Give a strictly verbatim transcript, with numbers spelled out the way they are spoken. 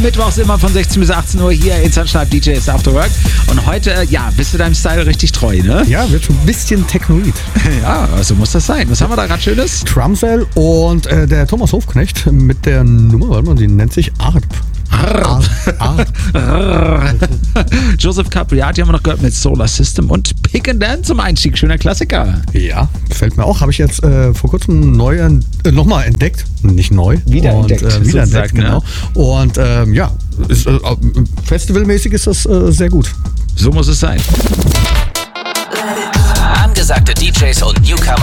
Mittwochs immer von sechzehn bis achtzehn Uhr hier in Sunschleib D Js After Work. Und heute, ja, bist du deinem Style richtig treu, ne? Ja, wird schon ein bisschen technoid. Ja, so muss das sein. Was haben wir da gerade Schönes? Drumsell und äh, der Thomas Hofknecht mit der Nummer, warte mal, die nennt sich Arp. Arp. Arp. Joseph Capriati haben wir noch gehört mit Solar System und Pick and Dan zum Einstieg. Schöner Klassiker. Ja, gefällt mir auch. Habe ich jetzt äh, vor kurzem neu ent- äh, nochmal entdeckt. Nicht neu. Wiederentdeckt. Und, äh, wiederentdeckt, sozusagen, genau. Ne? Und ähm, ja, ist, äh, festivalmäßig ist das äh, sehr gut. So muss es sein. Angesagte D Js und Newcomer